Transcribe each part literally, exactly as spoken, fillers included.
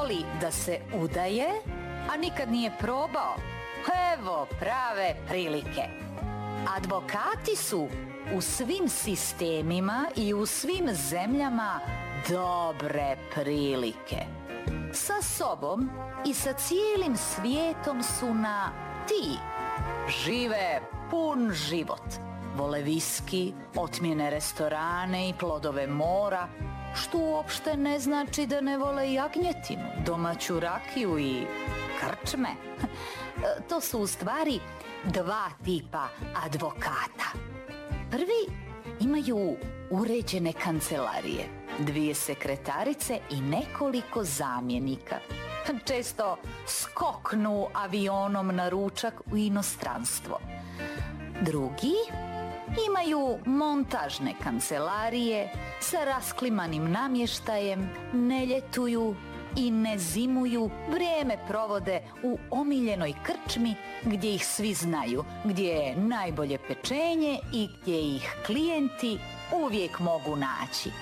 voli da se udaje, a nikad nije probao? Evo prave prilike. Advokati su u svim sistemima i u svim zemljama dobre prilike. Sa sobom i sa cijelim svijetom su na ti. Žive pun život. Vole viski, otmjene restorane i plodove mora, što uopšte ne znači da ne vole jagnjetinu, domaću rakiju i krčme. To su u stvari dva tipa advokata. Prvi imaju uređene kancelarije, dvije sekretarice i nekoliko zamjenika. Često skoknu avionom na ručak u inostranstvo. Drugi imaju montažne kancelarije sa rasklimanim namještajem, ne ljetuju i ne zimuju, vrijeme provode u omiljenoj krčmi gdje ih svi znaju, gdje je najbolje pečenje i gdje ih klijenti uvijek mogu naći.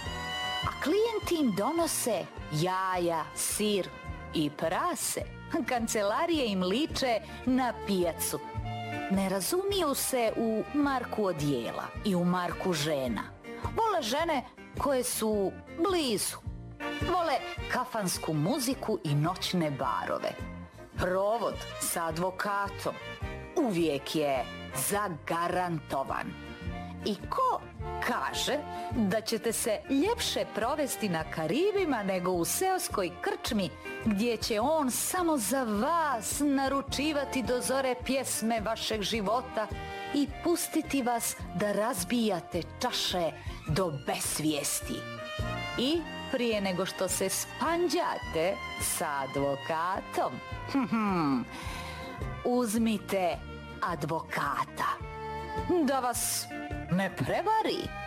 A klijenti im donose jaja, sir i prase. Kancelarije im liče na pijacu. Ne razumiju se u marku odijela i u marku žena. Vole žene koje su blizu. Vole kafansku muziku i noćne barove. Provod sa advokatom uvijek je zagarantovan. I ko kaže da ćete se ljepše provesti na Karibima nego u seoskoj krčmi gdje će on samo za vas naručivati do zore pjesme vašeg života i pustiti vas da razbijate čaše do besvijesti. I prije nego što se spanđate sa advokatom, uzmite advokata da vas ne prevari.